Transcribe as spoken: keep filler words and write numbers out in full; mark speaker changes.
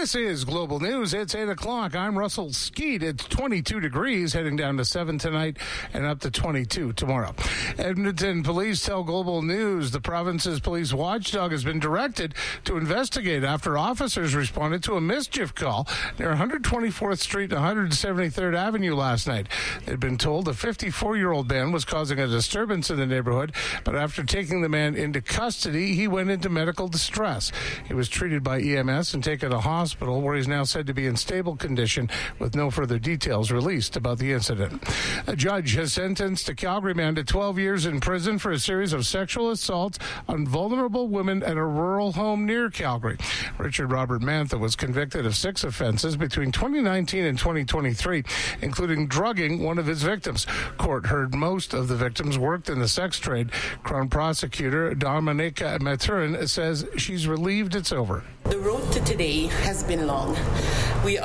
Speaker 1: This is Global News. It's eight o'clock. I'm Russell Skeet. It's twenty-two degrees, heading down to seven tonight and up to twenty-two tomorrow. Edmonton police tell Global News the province's police watchdog has been directed to investigate after officers responded to a mischief call near one hundred twenty-fourth Street and one hundred seventy-third Avenue last night. They'd been told a fifty-four-year-old man was causing a disturbance in the neighborhood, but after taking the man into custody, he went into medical distress. He was treated by E M S and taken to a hospital where he's now said to be in stable condition with no further details released about the incident. A judge has sentenced a Calgary man to twelve years in prison for a series of sexual assaults on vulnerable women at a rural home near Calgary. Richard Robert Mantha was convicted of six offenses between twenty nineteen and twenty twenty-three, including drugging one of his victims. Court heard most of the victims worked in the sex trade. Crown prosecutor Dominica Maturin says she's relieved it's over.
Speaker 2: The road to today has been long,